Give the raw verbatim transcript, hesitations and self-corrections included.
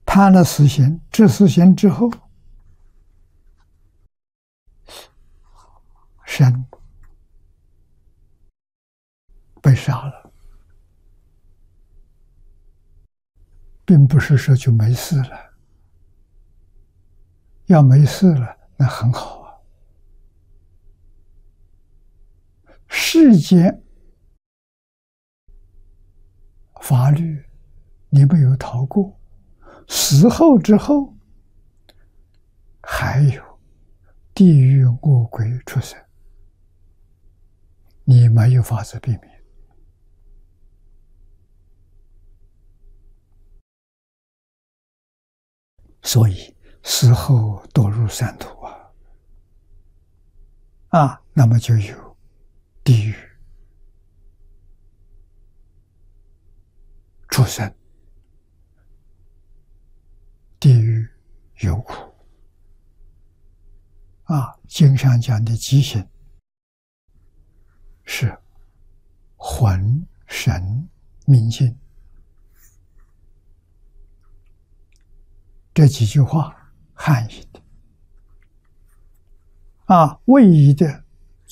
贪了四心，治四心之后，神被杀了，并不是说就没事了。要没事了，那很好啊。世间法律你没有逃过，死后之后还有地狱恶鬼出生，你没有法子避免。所以死后堕入三途啊，啊，那么就有地狱、畜生、地狱有苦啊。经上讲的极刑是魂神明尽，这几句话汉译的啊，魏译的